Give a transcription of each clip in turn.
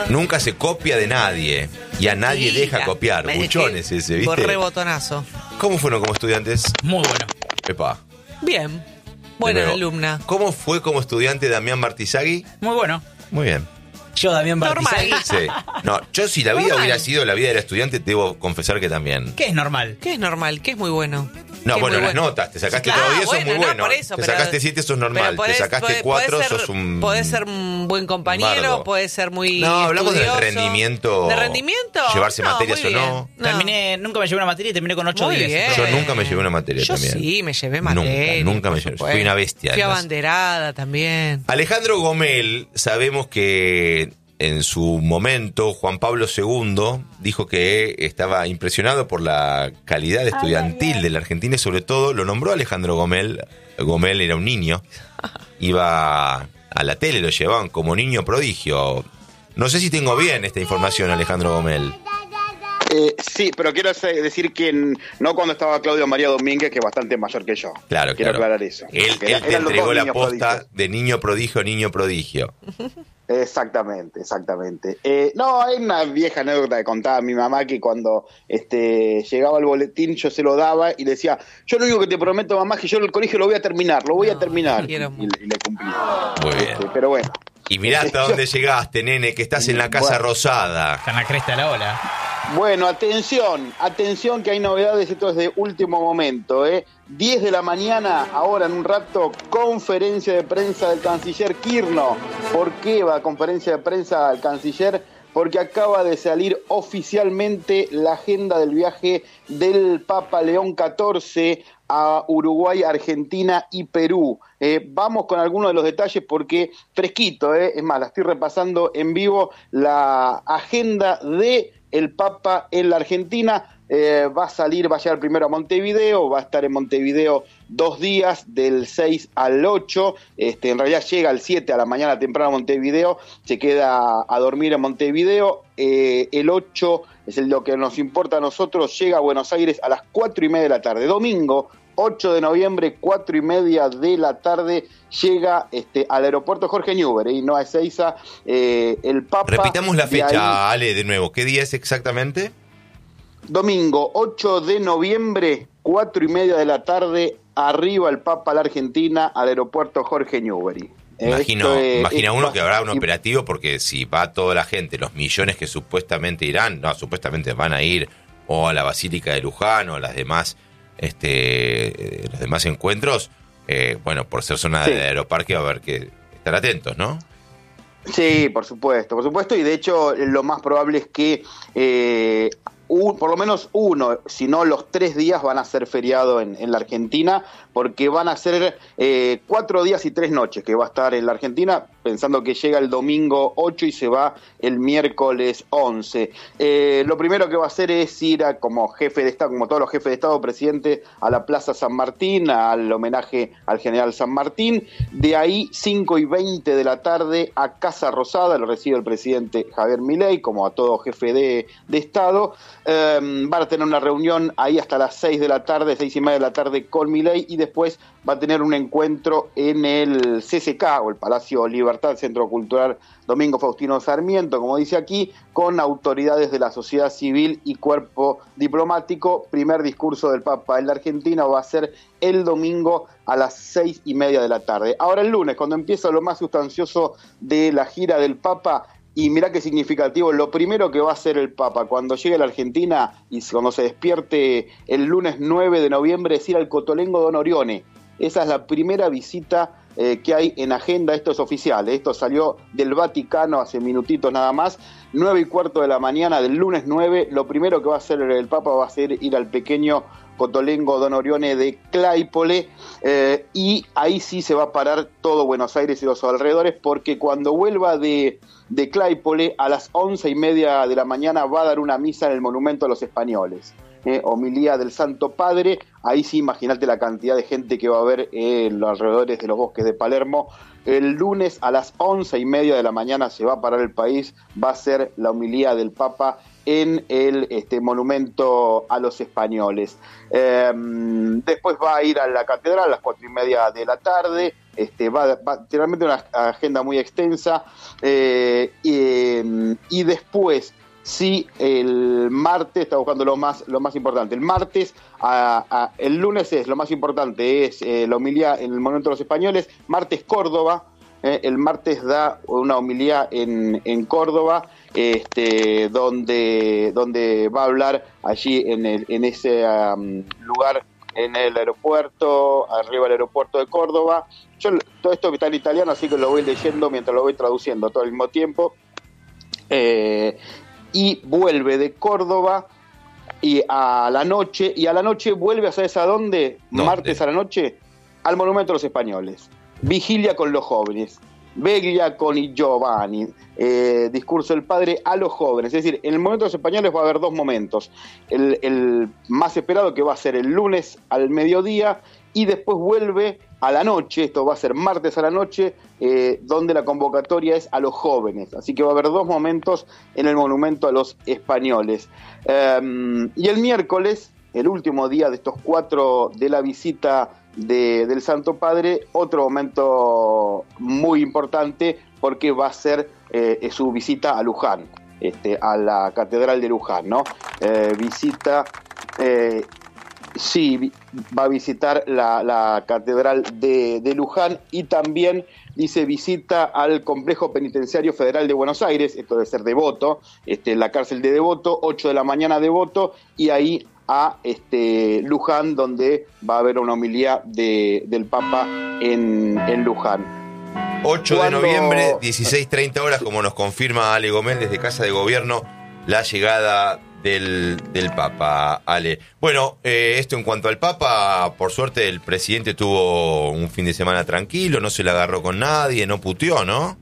Nunca se copia de nadie. Y a nadie deja copiar. Buchones ese, ¿viste? Corre botonazo. ¿Cómo fueron como estudiantes? Muy bueno. Epa. Bien. Buena alumna. ¿Cómo fue como estudiante Damián Martizagui? Muy bueno. Muy bien. Yo, Damián Martizagui. Sí. No, yo si la vida hubiera sido la vida del estudiante, debo confesar que también. ¿Qué es normal? ¿Qué es normal? ¿Qué es muy bueno? No, bueno, las notas. Te sacaste todo 10, sos muy bueno. Eso, te sacaste 7, sos normal. Te sacaste 4, sos un... Podés ser un buen compañero, podés ser muy No, hablamos del estudioso. rendimiento. ¿De rendimiento? Llevarse No, materias muy o no. bien. Nunca me llevé una materia y terminé con 8 o Muy 10. bien. Yo nunca me llevé una materia Yo también. sí, me llevé materia. Nunca me llevé. Fui una bestia. Fui además. abanderada también. Alejandro Gomel, sabemos que en su momento Juan Pablo II dijo que estaba impresionado por la calidad estudiantil de la Argentina y sobre todo lo nombró Alejandro Gomel. Gomel era un niño, iba a la tele, lo llevaban como niño prodigio. No sé si tengo bien esta información, Alejandro Gomel. Sí, pero quiero decir que no cuando estaba Claudio María Domínguez, que es bastante mayor que yo. Claro, quiero aclarar eso. Él te entregó la posta de niño prodigio. Exactamente. No, hay una vieja anécdota que contaba mi mamá que cuando llegaba el boletín yo se lo daba y le decía, yo lo único que te prometo, mamá, es que yo el colegio lo voy a terminar. Y le cumplí. Muy bien. Pero bueno. Y mirá hasta dónde llegaste, nene, que estás en la Casa Rosada. Está en la cresta de la ola. Bueno, atención que hay novedades, esto es de último momento, 10 de la mañana, ahora en un rato, conferencia de prensa del canciller Kirchner. ¿Por qué va a conferencia de prensa al canciller? Porque acaba de salir oficialmente la agenda del viaje del Papa León XIV a Uruguay, Argentina y Perú. Vamos con algunos de los detalles porque fresquito, es más, la estoy repasando en vivo, la agenda de el Papa en la Argentina. Va a llegar primero a Montevideo, va a estar en Montevideo 2 días, del 6 al 8, en realidad llega al 7 a la mañana temprano a Montevideo, se queda a dormir en Montevideo, el 8 es lo que nos importa a nosotros, llega a Buenos Aires a las 4:30 de la tarde, domingo 8 de noviembre, 4:30 de la tarde, llega al aeropuerto Jorge Newbery, y no a Ezeiza, el Papa. Repitamos la fecha, Ale, de nuevo, ¿qué día es exactamente? Domingo 8 de noviembre, 4:30 de la tarde, arriba el Papa a la Argentina, al aeropuerto Jorge Newbery. Imagina uno que habrá un operativo, porque si va toda la gente, los millones que supuestamente irán, supuestamente van a ir o a la Basílica de Luján o a las demás, los demás encuentros, bueno, por ser zona de aeroparque va a haber que estar atentos, ¿no? Sí, por supuesto, y de hecho lo más probable es que por lo menos uno, si no los 3 días van a ser feriado en la Argentina, porque van a ser 4 días y 3 noches que va a estar en la Argentina, pensando que llega el domingo 8 y se va el miércoles 11. Lo primero que va a hacer es ir como jefe de Estado, como todos los jefes de Estado, presidente, a la Plaza San Martín, al homenaje al general San Martín. De ahí, 5:20 de la tarde, a Casa Rosada, lo recibe el presidente Javier Milei, como a todo jefe de Estado. Van a tener una reunión ahí hasta las 6 de la tarde, 6:30 de la tarde con Milei, y después va a tener un encuentro en el CCK, o el Palacio Libertad, Centro Cultural Domingo Faustino Sarmiento, como dice aquí, con autoridades de la sociedad civil y cuerpo diplomático. Primer discurso del Papa en la Argentina va a ser el domingo a las 6:30 de la tarde. Ahora el lunes, cuando empieza lo más sustancioso de la gira del Papa, y mirá qué significativo, lo primero que va a hacer el Papa cuando llegue a la Argentina y cuando se despierte el lunes 9 de noviembre es ir al Cotolengo Don Orione. Esa es la primera visita que hay en agenda, esto es oficial, esto salió del Vaticano hace minutitos nada más, 9:15 de la mañana del lunes 9, lo primero que va a hacer el Papa va a ser ir al pequeño Cotolengo Don Orione de Claypole, y ahí sí se va a parar todo Buenos Aires y los alrededores, porque cuando vuelva de Claypole a las 11:30 de la mañana va a dar una misa en el Monumento a los Españoles, homilía del Santo Padre. Ahí sí, imagínate la cantidad de gente que va a haber en los alrededores de los bosques de Palermo. El lunes a las 11:30 de la mañana se va a parar el país, va a ser la homilía del Papa en el monumento a los españoles. Después va a ir a la catedral a las 4:30 de la tarde. Va realmente una agenda muy extensa, y y después, sí, el martes, está buscando lo más importante, el martes, el lunes es lo más importante, es la homilía en el Monumento de los Españoles, martes Córdoba, el martes da una homilía en Córdoba, donde va a hablar allí en ese lugar, en el aeropuerto, arriba del aeropuerto de Córdoba. Yo todo esto está en italiano, así que lo voy leyendo mientras lo voy traduciendo todo al mismo tiempo. Y vuelve de Córdoba y a la noche vuelve, ¿sabes a dónde? Martes a la noche, al Monumento a los Españoles. Vigilia con los jóvenes, veglia con i giovani, discurso del padre a los jóvenes. Es decir, en el Monumento de los Españoles va a haber dos momentos. El más esperado, que va a ser el lunes al mediodía, y después vuelve a la noche, esto va a ser martes a la noche, donde la convocatoria es a los jóvenes. Así que va a haber dos momentos en el Monumento a los Españoles. Y el miércoles, el último día de estos 4 de la visita del Santo Padre, otro momento muy importante, porque va a ser su visita a Luján, a la Catedral de Luján, ¿no? Va a visitar la Catedral de Luján, y también dice visita al Complejo Penitenciario Federal de Buenos Aires, esto debe ser Devoto, la cárcel de Devoto, 8 de la mañana Devoto, y ahí a Luján, donde va a haber una homilía del Papa en Luján. 8 de noviembre, 16:30 horas, como nos confirma Ale Gómez desde Casa de Gobierno, la llegada del Papa, Ale. Bueno, esto en cuanto al Papa, por suerte el presidente tuvo un fin de semana tranquilo, no se le agarró con nadie, no puteó, ¿no?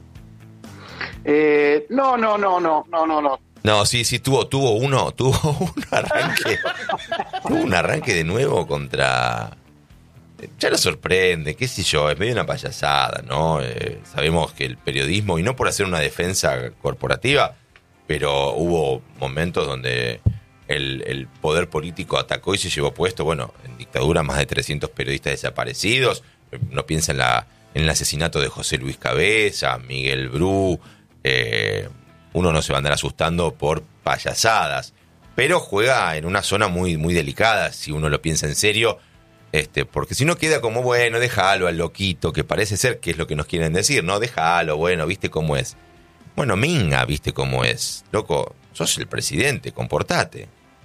No. No, sí, tuvo un arranque. Tuvo un arranque de nuevo contra... Ya lo sorprende, qué sé yo, es medio una payasada, ¿no? Sabemos que el periodismo, y no por hacer una defensa corporativa, pero hubo momentos donde el poder político atacó y se llevó puesto, bueno, en dictadura más de 300 periodistas desaparecidos. Uno piensa en el asesinato de José Luis Cabeza, Miguel Bru. Uno no se va a andar asustando por payasadas, pero juega en una zona muy, muy delicada, si uno lo piensa en serio, porque si no queda como, bueno, déjalo al loquito, que parece ser que es lo que nos quieren decir, ¿no? Déjalo, bueno, ¿viste cómo es? Bueno, minga, ¿viste cómo es? Loco, sos el presidente, comportate.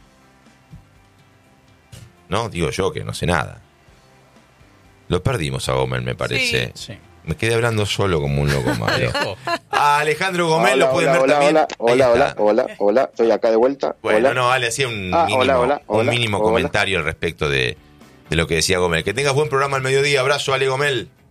No, digo yo que no sé nada. Lo perdimos a Gómez, me parece. Sí. Me quedé hablando solo como un loco malo. A Alejandro Gómez lo pueden ver también. Hola, estoy acá de vuelta. Bueno, hola. no, Ale, hacía un mínimo hola. comentario al respecto de lo que decía Gómez. Que tengas buen programa al mediodía. Abrazo, Ale Gómez.